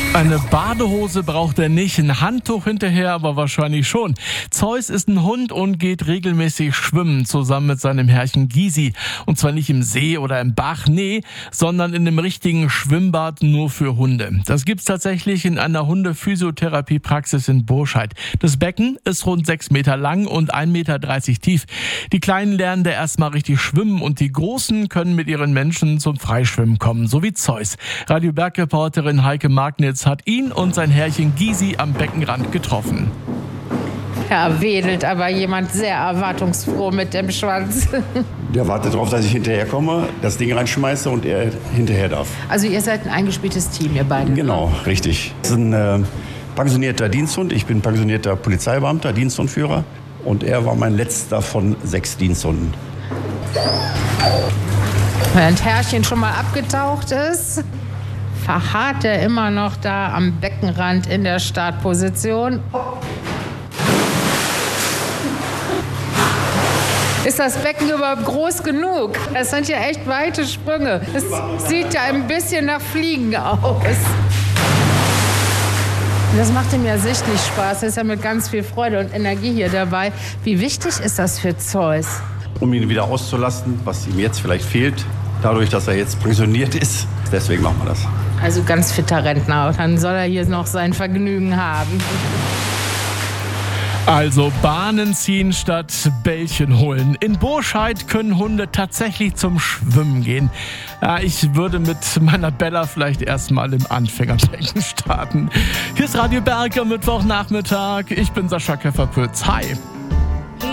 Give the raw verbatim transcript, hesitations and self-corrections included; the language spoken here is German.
Eine Badehose braucht er nicht, ein Handtuch hinterher aber wahrscheinlich schon. Zeus ist ein Hund und geht regelmäßig schwimmen, zusammen mit seinem Herrchen Gysi. Und zwar nicht im See oder im Bach, nee, sondern in einem richtigen Schwimmbad nur für Hunde. Das gibt's tatsächlich in einer Hunde-Physiotherapie-Praxis in Burscheid. Das Becken ist rund sechs Meter lang und ein Meter dreißig tief. Die Kleinen lernen da erstmal richtig schwimmen und die Großen können mit ihren Menschen zum Freischwimmen kommen, so wie Zeus. Radio Berg-Reporterin Heike Magnitz hat ihn und sein Herrchen Gysi am Beckenrand getroffen. Ja, wedelt aber jemand sehr erwartungsfroh mit dem Schwanz. Der wartet darauf, dass ich hinterherkomme, das Ding reinschmeiße und er hinterher darf. Also ihr seid ein eingespieltes Team, ihr beide? Genau, oder? Richtig. Das ist ein äh, pensionierter Diensthund. Ich bin pensionierter Polizeibeamter, Diensthundführer. Und er war mein letzter von sechs Diensthunden. Während Herrchen schon mal abgetaucht ist, verharrt er immer noch da am Beckenrand in der Startposition. Ist das Becken überhaupt groß genug? Das sind ja echt weite Sprünge. Es sieht ja ein bisschen nach Fliegen aus. Das macht ihm ja sichtlich Spaß. Er ist ja mit ganz viel Freude und Energie hier dabei. Wie wichtig ist das für Zeus? Um ihn wieder auszulasten, was ihm jetzt vielleicht fehlt, dadurch, dass er jetzt pensioniert ist. Deswegen machen wir das. Also ganz fitter Rentner. Dann soll er hier noch sein Vergnügen haben. Also Bahnen ziehen statt Bällchen holen. In Burscheid können Hunde tatsächlich zum Schwimmen gehen. Ja, ich würde mit meiner Bella vielleicht erstmal im Anfängerbecken starten. Hier ist Radio Berg am Mittwochnachmittag. Ich bin Sascha Käferpütz. Hi.